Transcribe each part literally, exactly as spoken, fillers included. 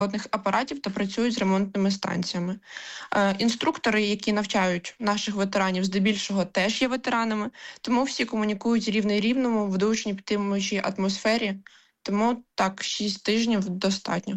водних апаратів та працюють з ремонтними станціями. Е, інструктори, які навчають наших ветеранів, здебільшого теж є ветеранами, тому всі комунікують рівний рівному в дуже підтримуючій атмосфері. Тому так, шість тижнів достатньо.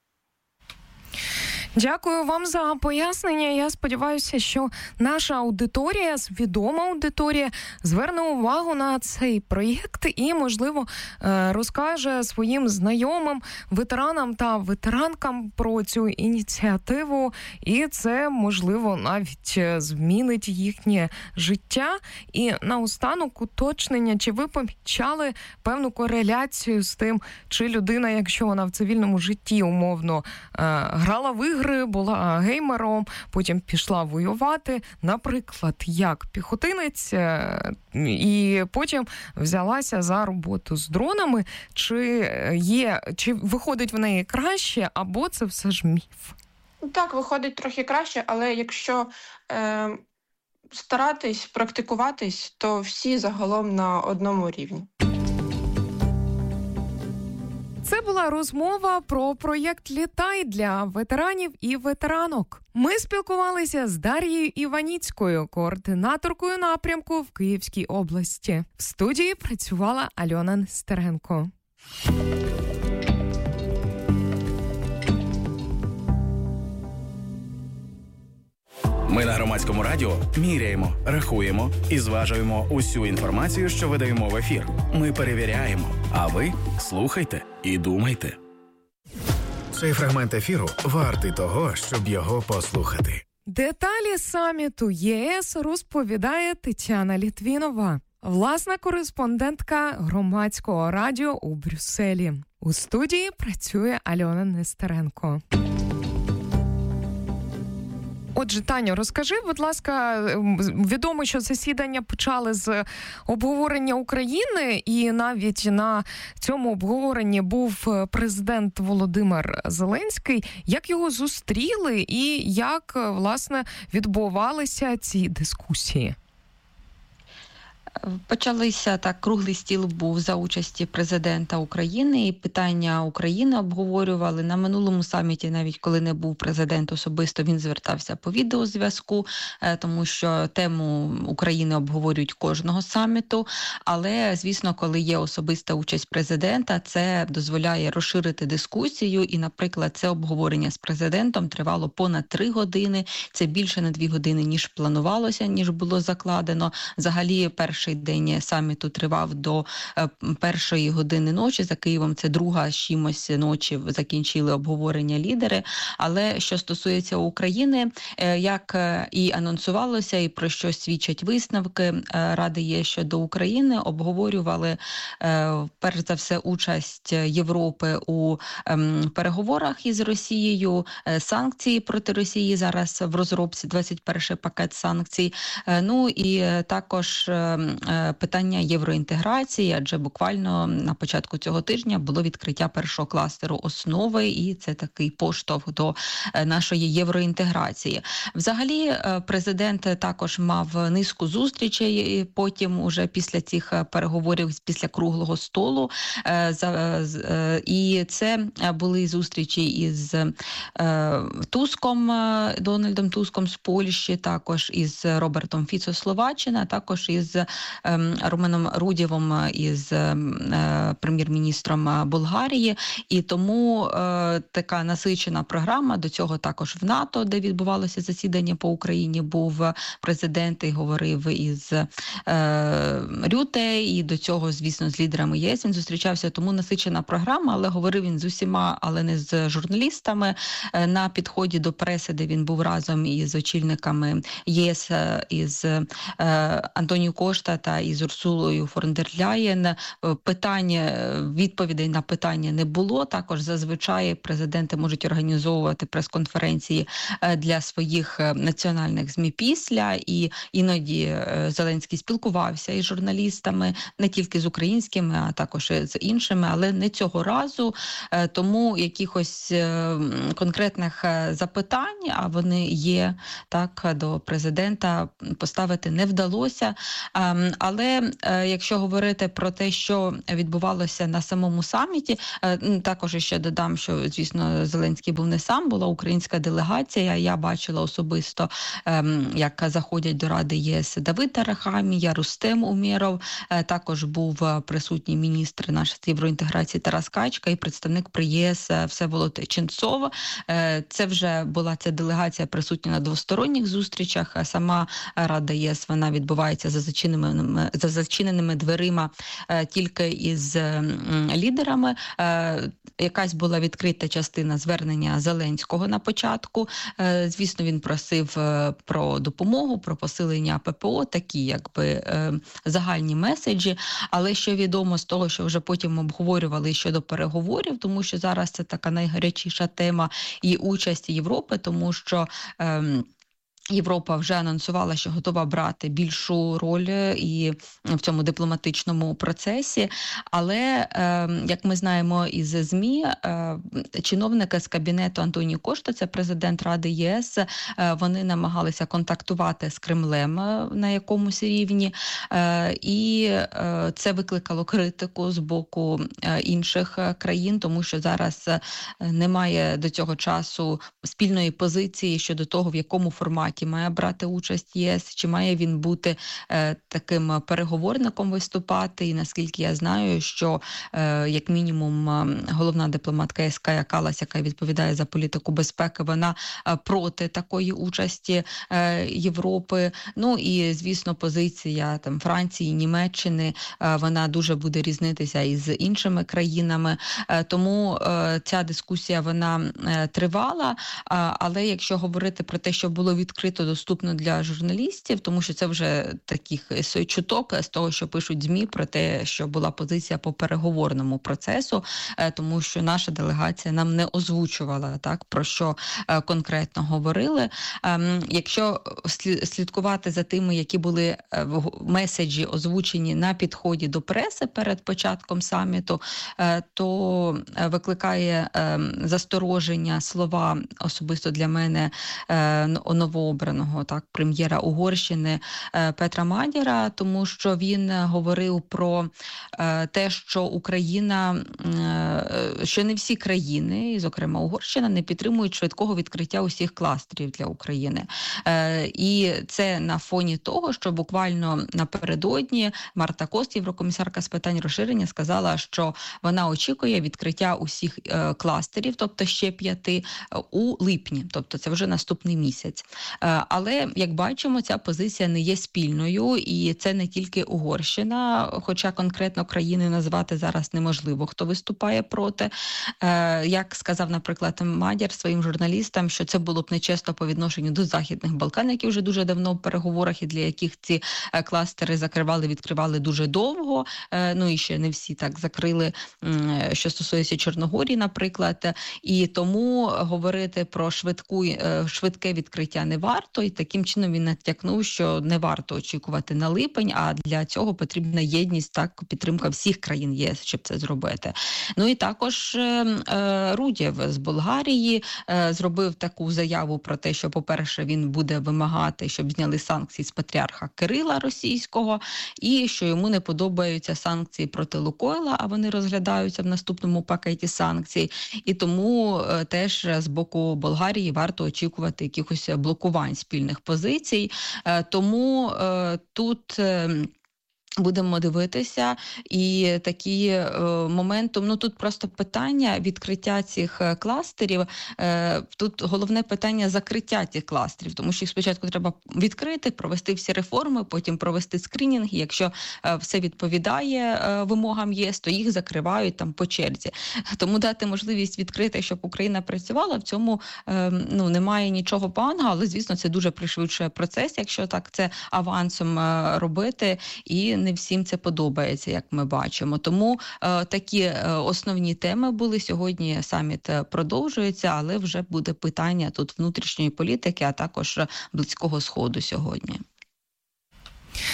Дякую вам за пояснення. Я сподіваюся, що наша аудиторія, свідома аудиторія, зверне увагу на цей проєкт і, можливо, розкаже своїм знайомим, ветеранам та ветеранкам про цю ініціативу. І це, можливо, навіть змінить їхнє життя. І наостанок уточнення, чи ви помічали певну кореляцію з тим, чи людина, якщо вона в цивільному житті умовно грала в ігри, була геймером, потім пішла воювати, наприклад, як піхотинець, і потім взялася за роботу з дронами, чи є, чи виходить в неї краще, або це все ж міф? Так, виходить трохи краще, але якщо е, старатись, практикуватись, то всі загалом на одному рівні. Це була розмова про проєкт «Літай» для ветеранів і ветеранок. Ми спілкувалися з Дар'єю Іваніцькою, координаторкою напрямку в Київській області. В студії працювала Альона Нестеренко. Ми на Громадському радіо міряємо, рахуємо і зважуємо усю інформацію, що видаємо в ефір. Ми перевіряємо, а ви слухайте і думайте. Цей фрагмент ефіру вартий того, щоб його послухати. Деталі саміту ЄС розповідає Тетяна Літвінова, власна кореспондентка Громадського радіо у Брюсселі. У студії працює Альона Нестеренко. Отже, Таню, розкажи, будь ласка, відомо, що засідання почали з обговорення України, і навіть на цьому обговоренні був президент Володимир Зеленський. Як його зустріли і як, власне, відбувалися ці дискусії? Почалися так, круглий стіл був за участі президента України, і питання України обговорювали. На минулому саміті, навіть коли не був президент особисто, він звертався по відеозв'язку, тому що тему України обговорюють кожного саміту. Але, звісно, коли є особиста участь президента, це дозволяє розширити дискусію. І, наприклад, це обговорення з президентом тривало понад три години. Це більше на дві години, ніж планувалося, ніж було закладено. Взагалі, перший день саміту тривав до першої години ночі. За Києвом це друга з чимось ночі закінчили обговорення лідери. Але що стосується України, як і анонсувалося, і про що свідчать висновки Ради ЄС щодо України, обговорювали перш за все участь Європи у переговорах із Росією, санкції проти Росії зараз в розробці, двадцять перший пакет санкцій. Ну і також питання євроінтеграції, адже буквально на початку цього тижня було відкриття першого кластеру основи, і це такий поштовх до нашої євроінтеграції. Взагалі, президент також мав низку зустрічей, потім уже після цих переговорів, після круглого столу, і це були зустрічі із Туском, Дональдом Туском з Польщі, також із Робертом Фіцо Словаччина, також із Руменом Рудєвим, із прем'єр-міністром Болгарії. І тому така насичена програма. До цього також в НАТО, де відбувалося засідання по Україні, був президент і говорив із Рюте, і до цього, звісно, з лідерами ЄС він зустрічався. Тому насичена програма, але говорив він з усіма, але не з журналістами. На підході до преси, де він був разом із очільниками ЄС, із Антоніо Кошта та із Урсулою фон дер Ляєн, питання, відповідей на питання не було. Також зазвичай президенти можуть організовувати прес-конференції для своїх національних ЗМІ після, і іноді Зеленський спілкувався із журналістами, не тільки з українськими, а також з іншими, але не цього разу. Тому якихось конкретних запитань, а вони є, так, до президента поставити не вдалося. Але якщо говорити про те, що відбувалося на самому саміті, також ще додам, що, звісно, Зеленський був не сам, була українська делегація. Я бачила особисто, як заходять до Ради ЄС Давид Арахамія, Рустем Умєров, також був присутній міністр наш з євроінтеграції Тарас Качка і представник при ЄС Всеволод Ченцов. Це вже була ця делегація присутня на двосторонніх зустрічах. Сама Рада ЄС, вона відбувається за зачиненими, за зачиненими дверима тільки із лідерами. Якась була відкрита частина звернення Зеленського на початку. Звісно, він просив про допомогу, про посилення ППО, такі якби загальні меседжі. Але що відомо з того, що вже потім обговорювали щодо переговорів, тому що зараз це така найгарячіша тема і участь Європи, тому що ем, Європа вже анонсувала, що готова брати більшу роль і в цьому дипломатичному процесі. Але, як ми знаємо із ЗМІ, чиновники з кабінету Антоніо Кошта, це президент Ради ЄС, вони намагалися контактувати з Кремлем на якомусь рівні. І це викликало критику з боку інших країн, тому що зараз немає до цього часу спільної позиції щодо того, в якому форматі має брати участь ЄС, чи має він бути е, таким переговорником виступати. І наскільки я знаю, що е, як мінімум головна дипломатка ЄС Кая Каллас, яка відповідає за політику безпеки, вона е, проти такої участі е, Європи. Ну і, звісно, позиція там Франції, Німеччини, е, вона дуже буде різнитися із іншими країнами. Е, тому е, ця дискусія, вона е, тривала, е, але якщо говорити про те, що було відкрито доступно для журналістів, тому що це вже таких чуток з того, що пишуть ЗМІ про те, що була позиція по переговорному процесу, тому що наша делегація нам не озвучувала, так, про що конкретно говорили. Якщо слідкувати за тими, які були меседжі озвучені на підході до преси перед початком саміту, то викликає застороження слова особисто для мене нового обраного так прем'єра Угорщини Петра Мадяра, тому що він говорив про е, те, що Україна, е, що не всі країни, і, зокрема Угорщина, не підтримують швидкого відкриття усіх кластерів для України. Е, і це на фоні того, що буквально напередодні Марта Кост, єврокомісарка з питань розширення, сказала, що вона очікує відкриття усіх е, кластерів, тобто ще п'яти, у липні, тобто це вже наступний місяць. Але, як бачимо, ця позиція не є спільною, і це не тільки Угорщина, хоча конкретно країни назвати зараз неможливо, хто виступає проти. Як сказав, наприклад, Мадяр своїм журналістам, що це було б нечесно по відношенню до Західних Балкан, які вже дуже давно в переговорах, і для яких ці кластери закривали, відкривали дуже довго, ну і ще не всі так закрили, що стосується Чорногорії, наприклад, і тому говорити про швидку, швидке відкриття не варто, і таким чином він натякнув, що не варто очікувати на липень, а для цього потрібна єдність, так, підтримка всіх країн ЄС, щоб це зробити. Ну і також е, Рудєв з Болгарії е, зробив таку заяву про те, що, по-перше, він буде вимагати, щоб зняли санкції з патріарха Кирила російського, і що йому не подобаються санкції проти Лукойла, а вони розглядаються в наступному пакеті санкцій. І тому е, теж з боку Болгарії варто очікувати якихось блокувань спільних позицій. Е, тому е, тут... Е, Будемо дивитися, і такі е, моментом, ну тут просто питання відкриття цих кластерів, е, тут головне питання закриття цих кластерів, тому що їх спочатку треба відкрити, провести всі реформи, потім провести скринінг, і якщо е, все відповідає е, вимогам ЄС, то їх закривають там по черзі. Тому дати можливість відкрити, щоб Україна працювала, в цьому е, ну, немає нічого поганого, але, звісно, це дуже пришвидшує процес, якщо так це авансом е, робити, і не всім це подобається, як ми бачимо. Тому е, такі е, основні теми були. Сьогодні саміт продовжується, але вже буде питання тут внутрішньої політики, а також Близького Сходу сьогодні.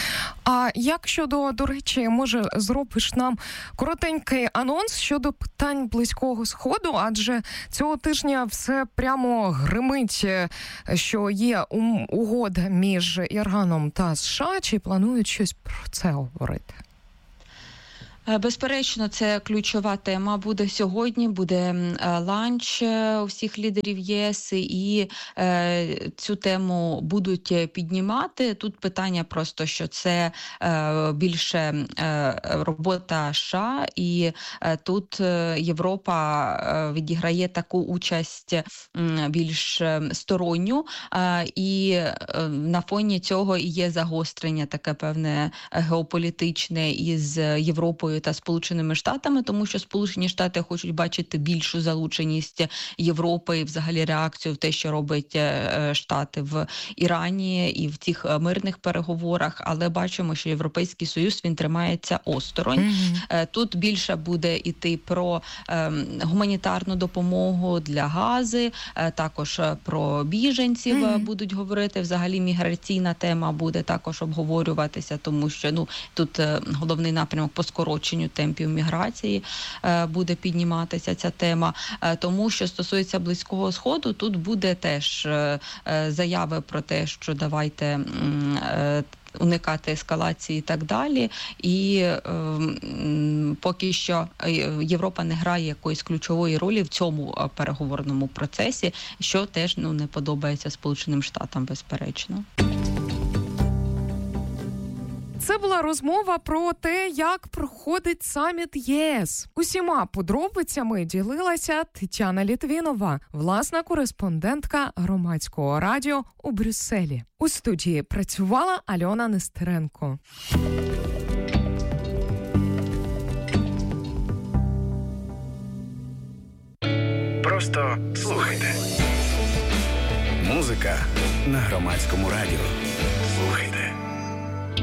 А як щодо, до речі, може зробиш нам коротенький анонс щодо питань Близького Сходу, адже цього тижня все прямо гримить, що є угода між Іраном та США, чи планують щось про це говорити? Безперечно, це ключова тема буде сьогодні, буде ланч усіх лідерів ЄС, і е, цю тему будуть піднімати. Тут питання просто, що це е, більше е, робота США, і е, тут Європа е, відіграє таку участь е, більш сторонню, е, і е, на фоні цього і є загострення таке певне геополітичне із Європою та Сполученими Штатами, тому що Сполучені Штати хочуть бачити більшу залученість Європи і взагалі реакцію в те, що робить Штати в Ірані і в цих мирних переговорах, але бачимо, що Європейський Союз, він тримається осторонь. Mm-hmm. Тут більше буде йти про е, гуманітарну допомогу для Гази, е, також про біженців mm-hmm. будуть говорити, взагалі міграційна тема буде також обговорюватися, тому що ну тут е, головний напрямок по скороченню темпів міграції е, буде підніматися ця тема. Е, тому, що стосується Близького Сходу, тут буде теж е, заяви про те, що давайте е, уникати ескалації і так далі. І е, поки що Європа не грає якоїсь ключової ролі в цьому переговорному процесі, що теж ну, не подобається Сполученим Штатам, безперечно. Це була розмова про те, як проходить саміт ЄС. Усіма подробицями ділилася Тетяна Літвінова, власна кореспондентка Громадського радіо у Брюсселі. У студії працювала Альона Нестеренко. Просто слухайте. Музика на Громадському радіо.